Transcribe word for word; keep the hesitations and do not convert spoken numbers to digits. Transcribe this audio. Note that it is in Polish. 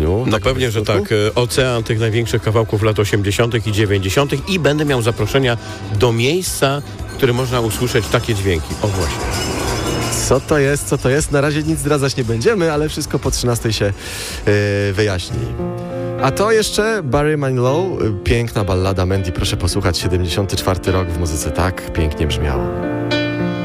tygodniu. No tak pewnie, że tak. Ocean tych największych kawałków lat osiemdziesiątych i dziewięćdziesiątych i będę miał zaproszenia do miejsca, w którym można usłyszeć takie dźwięki. O właśnie. Co to jest, co to jest? Na razie nic zdradzać nie będziemy, ale wszystko po trzynastej się yy, wyjaśni. A to jeszcze Barry Manilow, piękna ballada Mandy, proszę posłuchać, siedemdziesiąty czwarty rok w muzyce tak pięknie brzmiała.